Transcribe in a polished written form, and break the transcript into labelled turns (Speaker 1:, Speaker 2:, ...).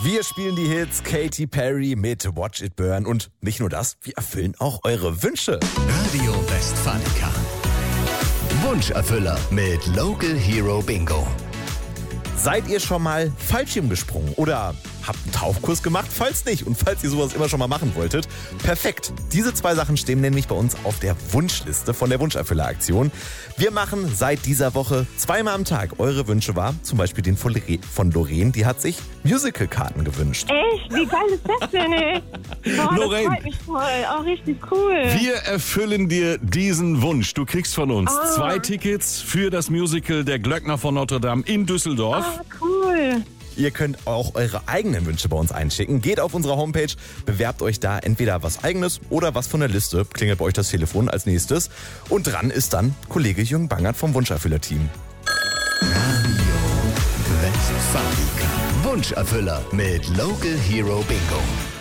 Speaker 1: Wir spielen die Hits Katy Perry mit Watch It Burn und nicht nur das, wir erfüllen auch eure Wünsche.
Speaker 2: Radio Westfalica. Wunscherfüller mit Local Hero Bingo.
Speaker 1: Seid ihr schon mal Fallschirm gesprungen oder habt einen Tauchkurs gemacht? Falls nicht und falls ihr sowas immer schon mal machen wolltet, perfekt. Diese 2 Sachen stehen nämlich bei uns auf der Wunschliste von der Wunscherfüller-Aktion. Wir machen seit dieser Woche 2-mal am Tag eure Wünsche wahr. Zum Beispiel den von Lorraine, die hat sich Musical-Karten gewünscht.
Speaker 3: Echt? Wie geil ist das denn, ey? Boah,
Speaker 4: Lorraine.
Speaker 3: das freut mich voll. Auch richtig cool.
Speaker 4: Wir erfüllen dir diesen Wunsch. Du kriegst von uns 2 Tickets für das Musical Der Glöckner von Notre Dame in Düsseldorf.
Speaker 3: Ah, cool.
Speaker 1: Ihr könnt auch eure eigenen Wünsche bei uns einschicken. Geht auf unsere Homepage, bewerbt euch da entweder was Eigenes oder was von der Liste. Klingelt bei euch das Telefon als nächstes. Und dran ist dann Kollege Jürgen Bangert vom Wunscherfüller-Team.
Speaker 2: Radio Westfalica. Wunscherfüller mit Local Hero Bingo.